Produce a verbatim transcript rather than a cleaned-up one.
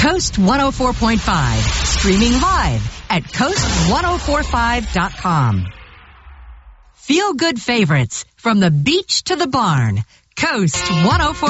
Coast one oh four point five, streaming live at coast one oh four five dot com. Feel good favorites from the beach to the barn. Coast one oh four.